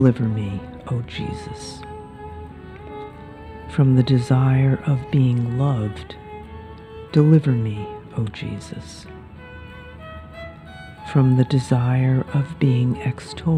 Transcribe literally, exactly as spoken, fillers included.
Deliver me, O Jesus, from the desire of being loved. Deliver me, O Jesus, from the desire of being extolled.